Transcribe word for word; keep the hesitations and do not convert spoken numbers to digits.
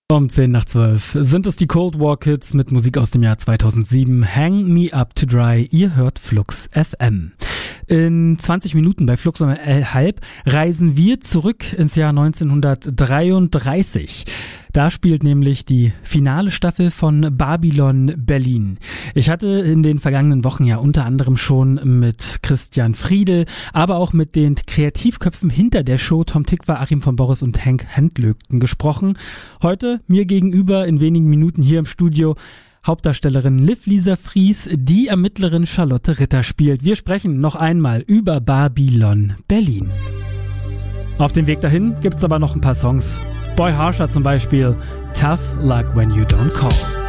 Um zehn nach zwölf sind es die Cold War Kids mit Musik aus dem Jahr zweitausendsieben. Hang Me Up to Dry. Ihr hört Flux F M. In zwanzig Minuten bei Flux um halb reisen wir zurück ins Jahr neunzehnhundertdreiunddreißig. Da spielt nämlich die finale Staffel von Babylon Berlin. Ich hatte in den vergangenen Wochen ja unter anderem schon mit Christian Friedel, aber auch mit den Kreativköpfen hinter der Show, Tom Tikva, Achim von Boris und Henk Hendlögten, gesprochen. Heute mir gegenüber in wenigen Minuten hier im Studio Hauptdarstellerin Liv Lisa Fries, die Ermittlerin Charlotte Ritter spielt. Wir sprechen noch einmal über Babylon Berlin. Auf dem Weg dahin gibt's aber noch ein paar Songs. Boy Harsher zum Beispiel, Tough Luck When You Don't Call.